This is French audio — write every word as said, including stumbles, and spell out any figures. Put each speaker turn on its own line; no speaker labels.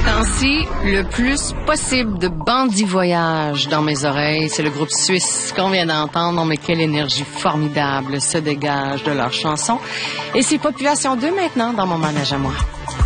temps-ci, le plus possible de bandits voyage dans mes oreilles. C'est le groupe suisse qu'on vient d'entendre, mais quelle énergie formidable se dégage de leurs chansons. Et c'est Population deux maintenant dans mon manège à moi.